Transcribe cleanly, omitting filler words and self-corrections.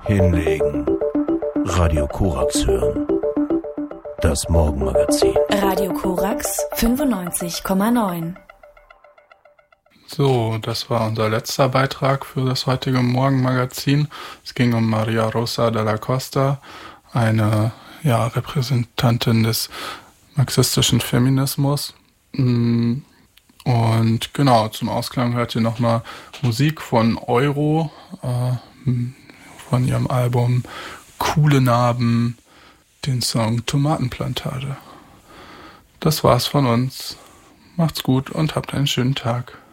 Hinlegen. Radio Korax hören. Das Morgenmagazin. Radio Korax 95,9. So, das war unser letzter Beitrag für das heutige Morgenmagazin. Es ging um Maria Rosa de la Costa, eine Repräsentantin des marxistischen Feminismus. Und genau, zum Ausklang hört ihr nochmal Musik von Euro, von ihrem Album Coole Narben, den Song Tomatenplantage. Das war's von uns. Macht's gut und habt einen schönen Tag.